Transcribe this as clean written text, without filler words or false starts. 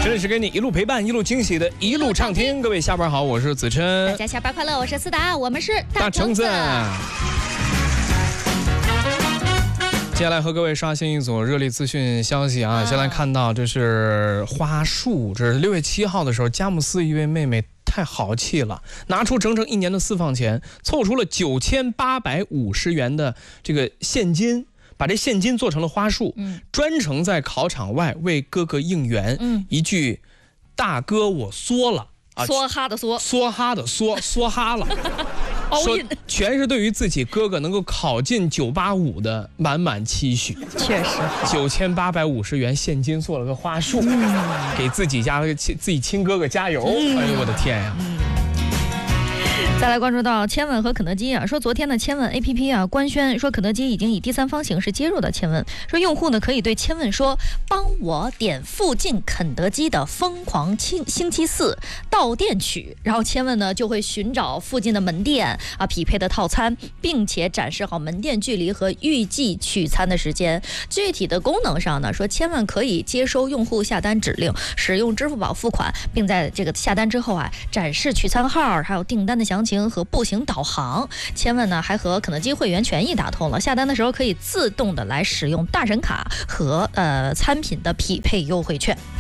这里是给你一路陪伴、一路惊喜的一路畅听。各位下班好，我是子琛。 大家下班快乐，我是思达，我们是大橙子。接下来和各位刷新一组热力资讯消息啊！先来看到这是花束，这是6月7号的时候，佳木斯一位妹妹太豪气了，拿出整整1年的私房钱，凑出了9850元的这个现金。把这现金做成了花束，专程在考场外为哥哥应援，一句“大哥我缩了”啊， 梭哈的梭， 梭哈的梭，梭哈了，说全是对于自己哥哥能够考进985的满满期许。 确实 ，9850元现金做了个花束，给自己家自己亲哥哥加油！哎呦我的天呀！ 再来关注到千问和肯德基啊，说昨天的千问 APP 啊官宣说，肯德基已经以第三方形式接入到千问，说用户呢可以对千问说，帮我点附近肯德基的疯狂星期四到店取，然后千问呢就会寻找附近的门店啊匹配的套餐，并且展示好门店距离和预计取餐的时间。具体的功能上呢，说千问可以接收用户下单指令，使用支付宝付款，并在这个下单之后啊展示取餐号，还有订单的详情和步行导航。千问呢还和肯德基会员权益打通了，下单的时候可以自动的来使用大神卡和餐品的匹配优惠券。